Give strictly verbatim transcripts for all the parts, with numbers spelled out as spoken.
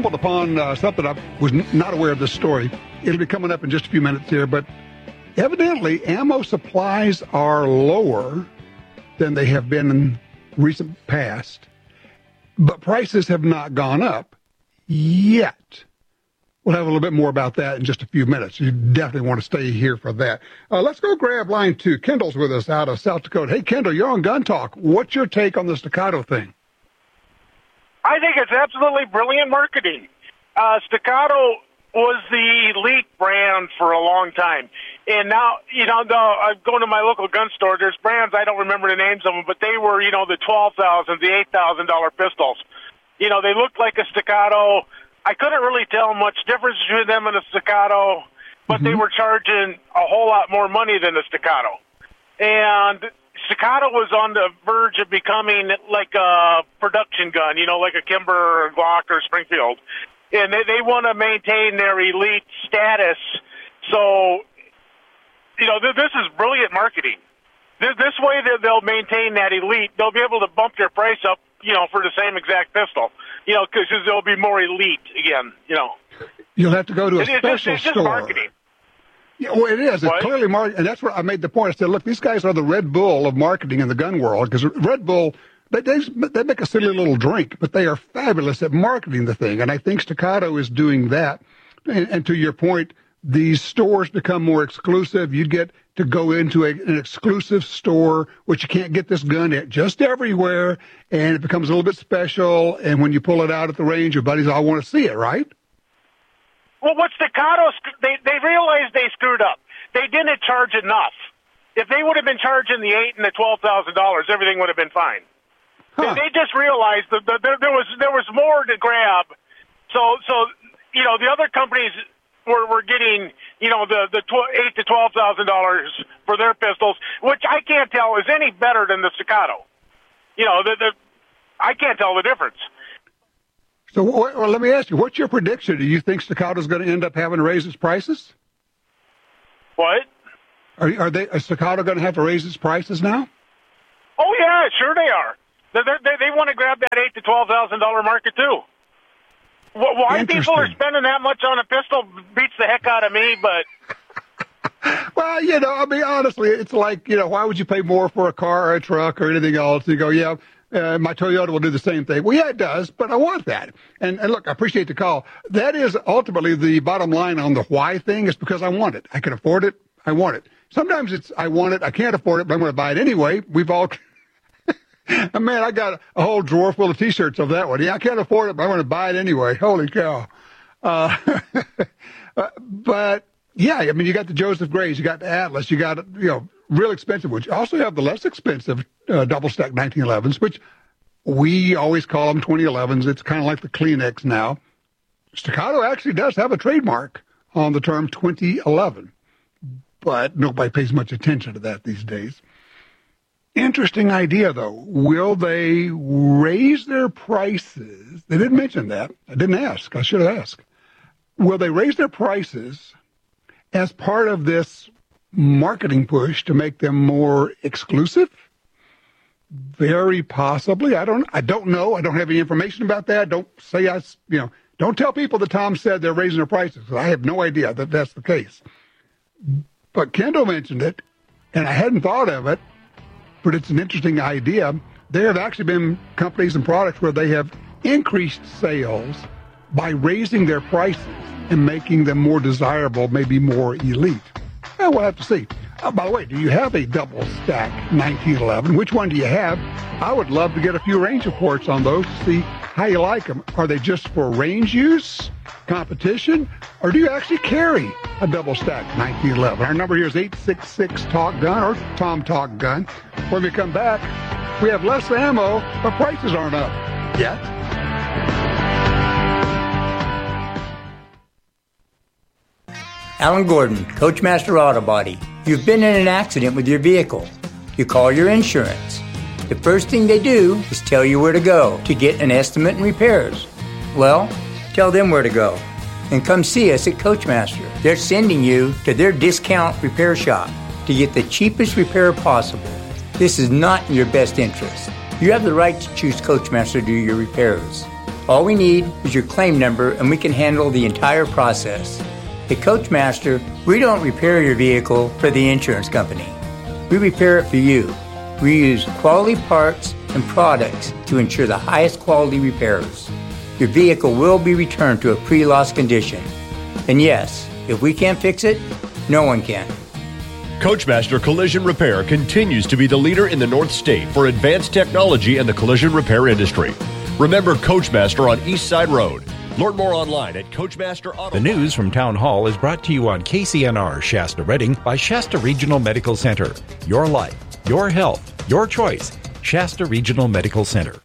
stumbled upon uh, something I was n- not aware of this story. It'll be coming up in just a few minutes here, but evidently ammo supplies are lower than they have been in recent past, but prices have not gone up yet. We'll have a little bit more about that in just a few minutes. You definitely want to stay here for that. Uh, let's go grab line two. Kendall's with us out of South Dakota. Hey, Kendall, you're on Gun Talk. What's your take on the Staccato thing? I think it's absolutely brilliant marketing. Uh, Staccato was the elite brand for a long time. And now, you know, the, I'm going to my local gun store. There's brands, I don't remember the names of them, but they were, you know, the twelve thousand dollars, the eight thousand dollars pistols. You know, they looked like a Staccato. I couldn't really tell much difference between them and a Staccato, but mm-hmm. they were charging a whole lot more money than a Staccato. And Staccato was on the verge of becoming like a production gun, you know, like a Kimber or a Glock or Springfield. And they, they want to maintain their elite status. So, you know, th- this is brilliant marketing. This, this way that they'll maintain that elite. They'll be able to bump their price up, you know, for the same exact pistol, you know, because they'll be more elite again, you know. You'll have to go to a it, special it's just, it's just store. Marketing. Yeah, well, it is. It's what? clearly marketing. And that's what I made the point. I said, look, these guys are the Red Bull of marketing in the gun world, because Red Bull, they, they, they make a silly little drink, but they are fabulous at marketing the thing. And I think Staccato is doing that. And, and to your point, these stores become more exclusive. You get to go into a, an exclusive store, which you can't get this gun at just everywhere, and it becomes a little bit special. And when you pull it out at the range, your buddies all want to see it, right? Well, what Staccato, they, they realized they screwed up. They didn't charge enough. If they would have been charging the eight and the twelve thousand dollars, everything would have been fine. Huh. They, they just realized that the, there, there was there was more to grab. So so you know the other companies were were getting you know the the tw- eight to twelve thousand dollars for their pistols, which I can't tell is any better than the Staccato. You know the, the I can't tell the difference. So, well, let me ask you, what's your prediction? Do you think Staccato's going to end up having to raise its prices? What? Are, are they? Is Staccato going to have to raise its prices now? Oh yeah, sure they are. They they, they want to grab that eight to twelve thousand dollar market too. Why people are spending that much on a pistol beats the heck out of me, but. Well, you know, I mean, honestly, it's like, you know, why would you pay more for a car or a truck or anything else? You go, yeah. Uh, my Toyota will do the same thing. Well, yeah, it does, but I want that. And, and look, I appreciate the call. That is ultimately the bottom line on the why thing, is because I want it. I can afford it. I want it. Sometimes it's I want it. I can't afford it, but I'm going to buy it anyway. We've all, man, I got a whole drawer full of T-shirts of that one. Yeah, I can't afford it, but I'm going to buy it anyway. Holy cow. Uh, but yeah, I mean, you got the Joseph Grays, you got the Atlas, you got, you know, real expensive ones. You also have the less expensive uh, double-stack nineteen elevens, which we always call them twenty elevens. It's kind of like the Kleenex now. Staccato actually does have a trademark on the term twenty eleven, but nobody pays much attention to that these days. Interesting idea, though. Will they raise their prices? They didn't mention that. I didn't ask. I should have asked. Will they raise their prices as part of this marketing push to make them more exclusive? Very possibly. I don't I don't know. I don't have any information about that. Don't say I, you know, don't tell people that Tom said they're raising their prices. I have no idea that that's the case. But Kendall mentioned it, and I hadn't thought of it, but it's an interesting idea. There have actually been companies and products where they have increased sales by raising their prices and making them more desirable, maybe more elite. Well, we'll have to see. Oh, by the way, do you have a double stack nineteen eleven? Which one do you have? I would love to get a few range reports on those to see how you like them. Are they just for range use, competition, or do you actually carry a double stack nineteen eleven? Our number here is eight six six talk gun or Tom Talk Gun. When we come back, we have less ammo, but prices aren't up yet. Alan Gordon, Coachmaster Auto Body. You've been in an accident with your vehicle. You call your insurance. The first thing they do is tell you where to go to get an estimate and repairs. Well, tell them where to go and come see us at Coachmaster. They're sending you to their discount repair shop to get the cheapest repair possible. This is not in your best interest. You have the right to choose Coachmaster to do your repairs. All we need is your claim number and we can handle the entire process. At Coachmaster, we don't repair your vehicle for the insurance company. We repair it for you. We use quality parts and products to ensure the highest quality repairs. Your vehicle will be returned to a pre-loss condition. And yes, if we can't fix it, no one can. Coachmaster Collision Repair continues to be the leader in the North State for advanced technology and the collision repair industry. Remember Coachmaster on East Side Road. Learn more online at Coachmaster Auto. The news from Town Hall is brought to you on K C N R Shasta Redding by Shasta Regional Medical Center. Your life, your health, your choice. Shasta Regional Medical Center.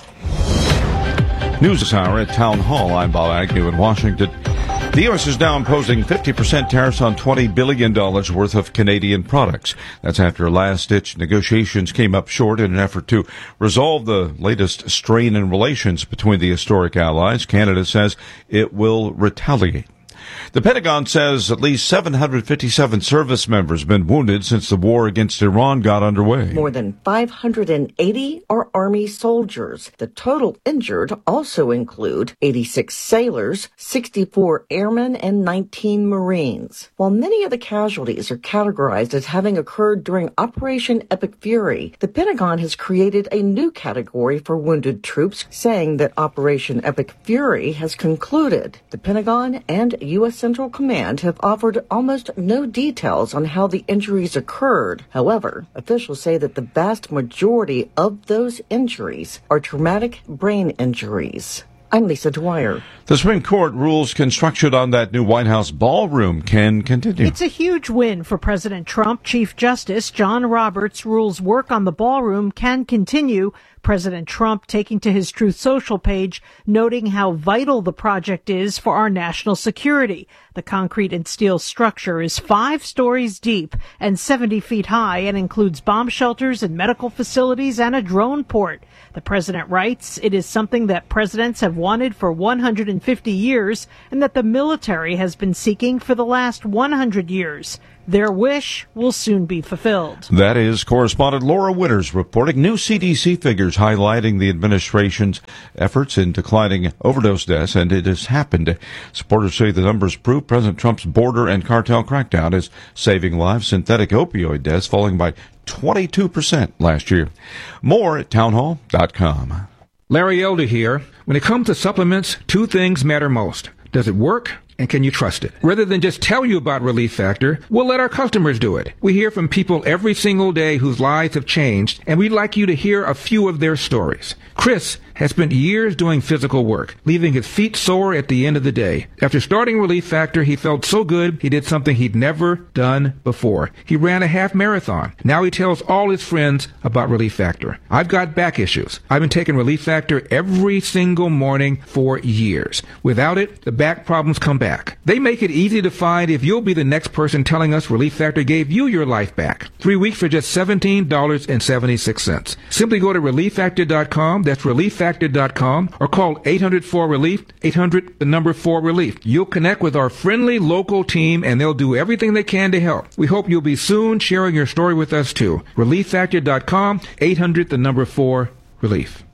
News this hour at Town Hall. I'm Bob Agnew in Washington. The U S is now imposing fifty percent tariffs on twenty billion dollars worth of Canadian products. That's after last-ditch negotiations came up short in an effort to resolve the latest strain in relations between the historic allies. Canada says it will retaliate. The Pentagon says at least seven hundred fifty-seven service members have been wounded since the war against Iran got underway. More than five hundred eighty are Army soldiers. The total injured also include eighty-six sailors, sixty-four airmen, and nineteen Marines. While many of the casualties are categorized as having occurred during Operation Epic Fury, the Pentagon has created a new category for wounded troops, saying that Operation Epic Fury has concluded. The Pentagon and U S Central Command have offered almost no details on how the injuries occurred. However, officials say that the vast majority of those injuries are traumatic brain injuries. I'm Lisa Dwyer. The Supreme Court rules construction on that new White House ballroom can continue. It's a huge win for President Trump. Chief Justice John Roberts rules work on the ballroom can continue. President Trump taking to his Truth Social page, noting how vital the project is for our national security. The concrete and steel structure is five stories deep and seventy feet high and includes bomb shelters and medical facilities and a drone port. The president writes, it is something that presidents have wanted for one hundred fifty years and that the military has been seeking for the last one hundred years. Their wish will soon be fulfilled. That is correspondent Laura Winters reporting. New C D C figures highlighting the administration's efforts in declining overdose deaths, and it has happened. Supporters say the numbers prove President Trump's border and cartel crackdown is saving lives. Synthetic opioid deaths falling by twenty-two percent last year. More at townhall dot com. Larry Elder here. When it comes to supplements, two things matter most. Does it work? And can you trust it? Rather than just tell you about Relief Factor, we'll let our customers do it. We hear from people every single day whose lives have changed, and we'd like you to hear a few of their stories. Chris has spent years doing physical work, leaving his feet sore at the end of the day. After starting Relief Factor, he felt so good he did something he'd never done before. He ran a half marathon. Now he tells all his friends about Relief Factor. I've got back issues. I've been taking Relief Factor every single morning for years. Without it, the back problems come back. They make it easy to find if you'll be the next person telling us Relief Factor gave you your life back. Three weeks for just seventeen dollars and seventy-six cents. Simply go to relief factor dot com. That's relief factor dot com, or call eight hundred four relief, eight hundred the number four relief. You'll connect with our friendly local team and they'll do everything they can to help. We hope you'll be soon sharing your story with us too. relief factor dot com, eight hundred the number four relief.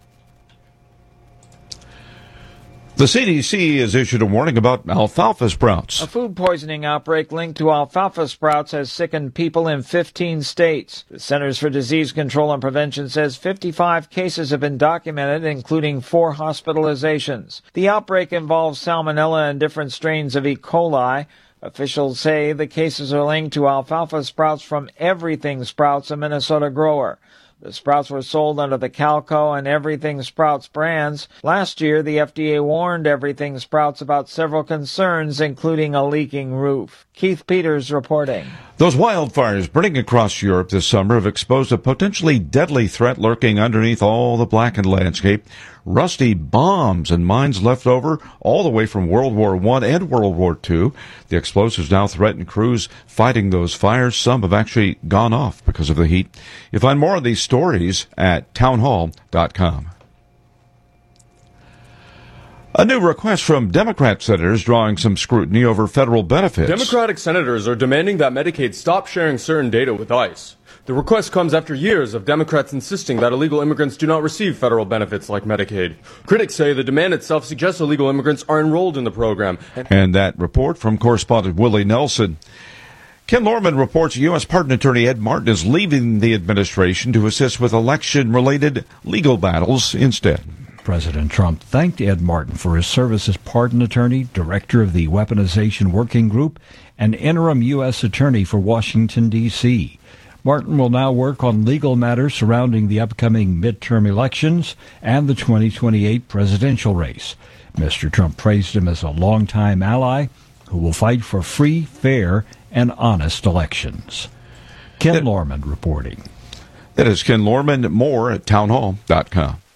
The C D C has issued a warning about alfalfa sprouts. A food poisoning outbreak linked to alfalfa sprouts has sickened people in fifteen states. The Centers for Disease Control and Prevention says fifty-five cases have been documented, including four hospitalizations. The outbreak involves salmonella and different strains of E. coli. Officials say the cases are linked to alfalfa sprouts from Everything Sprouts, a Minnesota grower. The sprouts were sold under the Calco and Everything Sprouts brands. Last year, the F D A warned Everything Sprouts about several concerns, including a leaking roof. Keith Peters reporting. Those wildfires burning across Europe this summer have exposed a potentially deadly threat lurking underneath all the blackened landscape. Rusty bombs and mines left over all the way from World War One and World War Two. The explosives now threaten crews fighting those fires. Some have actually gone off because of the heat. You'll find more of these stories at townhall dot com. A new request from Democrat senators drawing some scrutiny over federal benefits. Democratic senators are demanding that Medicaid stop sharing certain data with ICE. The request comes after years of Democrats insisting that illegal immigrants do not receive federal benefits like Medicaid. Critics say the demand itself suggests illegal immigrants are enrolled in the program. And that report from correspondent Willie Nelson. Ken Lorman reports U S Pardon Attorney Ed Martin is leaving the administration to assist with election-related legal battles instead. President Trump thanked Ed Martin for his service as pardon attorney, director of the Weaponization Working Group, and interim U S attorney for Washington, D C Martin will now work on legal matters surrounding the upcoming midterm elections and the twenty twenty-eight presidential race. Mister Trump praised him as a longtime ally who will fight for free, fair, and honest elections. Ken that, Lorman reporting. That is Ken Lorman. More at townhall dot com.